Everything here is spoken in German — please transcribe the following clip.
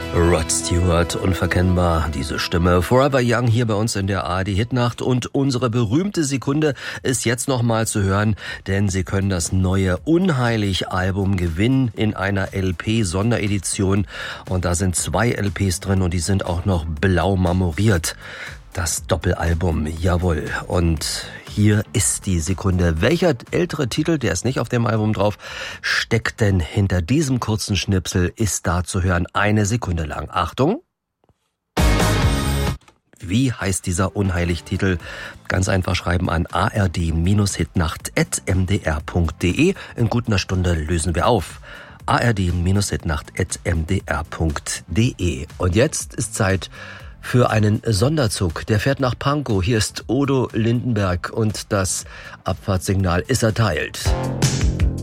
Rod Stewart, unverkennbar, diese Stimme. Forever Young hier bei uns in der ARD Hitnacht. Und unsere berühmte Sekunde ist jetzt nochmal zu hören, denn Sie können das neue Unheilig-Album gewinnen in einer LP-Sonderedition. Und da sind 2 LPs drin und die sind auch noch blau marmoriert. Das Doppelalbum, jawohl. Und hier ist die Sekunde. Welcher ältere Titel, der ist nicht auf dem Album drauf, steckt denn hinter diesem kurzen Schnipsel, ist da zu hören 1 Sekunde lang. Achtung! Wie heißt dieser Unheilig-Titel? Ganz einfach schreiben an ard-hitnacht@mdr.de. In gut einer Stunde lösen wir auf. ard-hitnacht@mdr.de. Und jetzt ist Zeit für einen Sonderzug. Der fährt nach Pankow. Hier ist Odo Lindenberg und das Abfahrtssignal ist erteilt.